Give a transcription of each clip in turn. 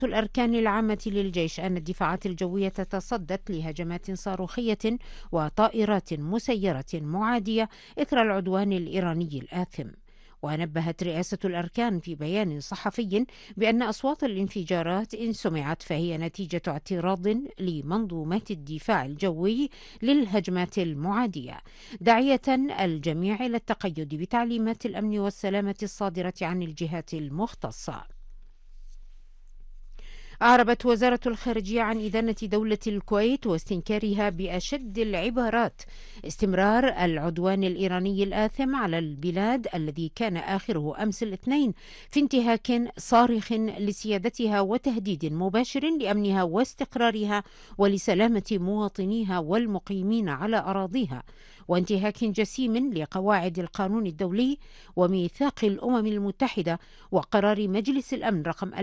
الأركان العامة للجيش أن الدفاعات الجوية تصدت لهجمات صاروخية وطائرات مسيرة معادية إثر العدوان الإيراني الآثم. ونبهت رئاسة الأركان في بيان صحفي بأن أصوات الانفجارات إن سمعت فهي نتيجة اعتراض لمنظومات الدفاع الجوي للهجمات المعادية، داعية الجميع إلى التقيد بتعليمات الأمن والسلامة الصادرة عن الجهات المختصة. أعربت وزارة الخارجية عن إدانة دولة الكويت واستنكارها بأشد العبارات استمرار العدوان الإيراني الآثم على البلاد الذي كان آخره أمس الاثنين في انتهاك صارخ لسيادتها وتهديد مباشر لأمنها واستقرارها ولسلامة مواطنيها والمقيمين على أراضيها، وانتهاك جسيم لقواعد القانون الدولي وميثاق الأمم المتحدة وقرار مجلس الأمن رقم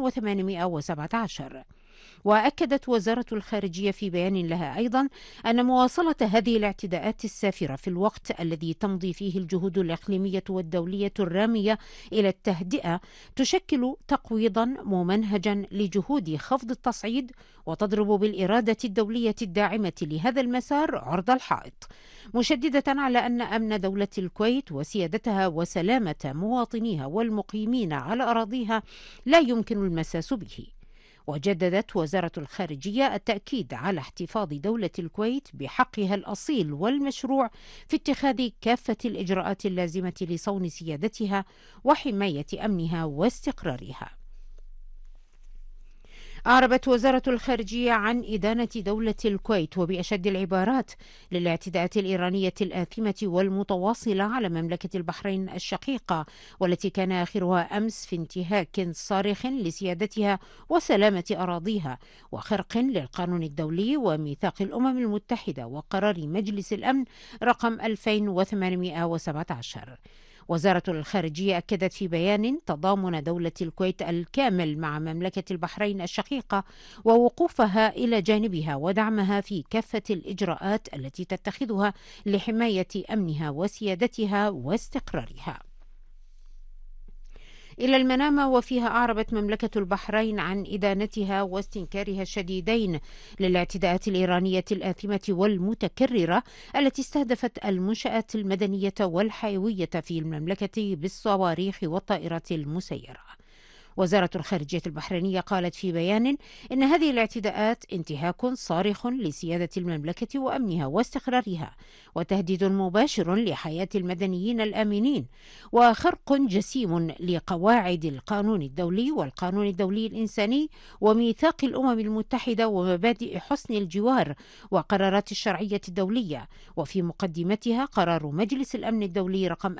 2817. وأكدت وزارة الخارجية في بيان لها أيضا أن مواصلة هذه الاعتداءات السافرة في الوقت الذي تمضي فيه الجهود الإقليمية والدولية الرامية إلى التهدئة تشكل تقويضا ممنهجا لجهود خفض التصعيد وتضرب بالإرادة الدولية الداعمة لهذا المسار عرض الحائط، مشددة على أن أمن دولة الكويت وسيادتها وسلامة مواطنيها والمقيمين على أراضيها لا يمكن المساس به. وجددت وزارة الخارجية التأكيد على احتفاظ دولة الكويت بحقها الأصيل والمشروع في اتخاذ كافة الإجراءات اللازمة لصون سيادتها وحماية أمنها واستقرارها. أعربت وزارة الخارجية عن إدانة دولة الكويت وبأشد العبارات للاعتداءات الإيرانية الآثمة والمتواصلة على مملكة البحرين الشقيقة، والتي كان آخرها أمس في انتهاك صارخ لسيادتها وسلامة أراضيها وخرق للقانون الدولي وميثاق الأمم المتحدة وقرار مجلس الأمن رقم 2817. وزارة الخارجية أكدت في بيان تضامن دولة الكويت الكامل مع مملكة البحرين الشقيقة ووقوفها إلى جانبها ودعمها في كافة الإجراءات التي تتخذها لحماية أمنها وسيادتها واستقرارها. إلى المنامة، وفيها أعربت مملكة البحرين عن إدانتها واستنكارها الشديدين للاعتداءات الإيرانية الآثمة والمتكررة التي استهدفت المنشآت المدنية والحيوية في المملكة بالصواريخ والطائرات المسيرة. وزارة الخارجية البحرينية قالت في بيان إن هذه الاعتداءات انتهاك صارخ لسيادة المملكة وأمنها واستقرارها وتهديد مباشر لحياة المدنيين الآمنين وخرق جسيم لقواعد القانون الدولي والقانون الدولي الإنساني وميثاق الأمم المتحدة ومبادئ حسن الجوار وقرارات الشرعية الدولية، وفي مقدمتها قرار مجلس الأمن الدولي رقم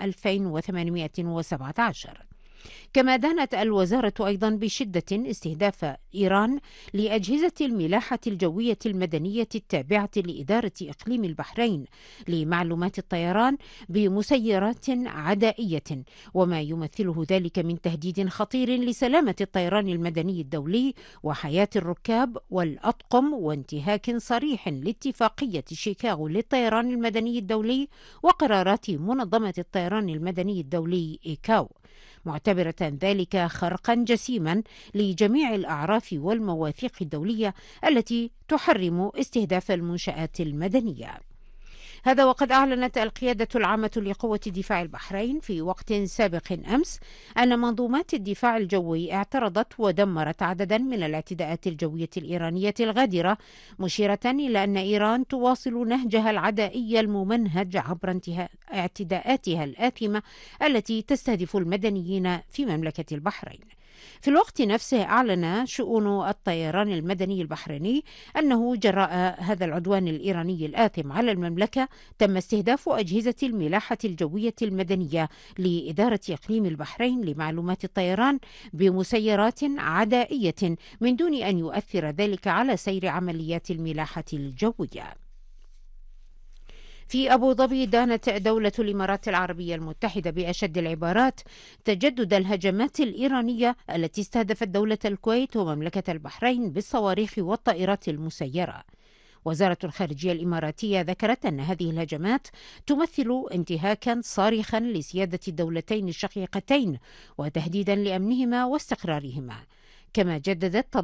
2817. كما دانت الوزارة أيضا بشدة استهداف إيران لأجهزة الملاحة الجوية المدنية التابعة لإدارة إقليم البحرين لمعلومات الطيران بمسيرات عدائية، وما يمثله ذلك من تهديد خطير لسلامة الطيران المدني الدولي وحياة الركاب والأطقم وانتهاك صريح لاتفاقية شيكاغو للطيران المدني الدولي وقرارات منظمة الطيران المدني الدولي إيكاو، معتبرة ذلك خرقا جسيما لجميع الأعراف والمواثيق الدولية التي تحرم استهداف المنشآت المدنية. هذا وقد أعلنت القيادة العامة لقوة دفاع البحرين في وقت سابق أمس أن منظومات الدفاع الجوي اعترضت ودمرت عددا من الاعتداءات الجوية الإيرانية الغادرة، مشيرة إلى أن إيران تواصل نهجها العدائي الممنهج عبر اعتداءاتها الآثمة التي تستهدف المدنيين في مملكة البحرين. في الوقت نفسه أعلن شؤون الطيران المدني البحريني أنه جراء هذا العدوان الإيراني الآثم على المملكة تم استهداف أجهزة الملاحة الجوية المدنية لإدارة إقليم البحرين لمعلومات الطيران بمسيرات عدائية من دون أن يؤثر ذلك على سير عمليات الملاحة الجوية. في أبو ظبي دانت دولة الإمارات العربية المتحدة بأشد العبارات تجدد الهجمات الإيرانية التي استهدفت دولة الكويت ومملكة البحرين بالصواريخ والطائرات المسيرة. وزارة الخارجية الإماراتية ذكرت أن هذه الهجمات تمثل انتهاكا صارخا لسيادة الدولتين الشقيقتين وتهديدا لأمنهما واستقرارهما. كما جددت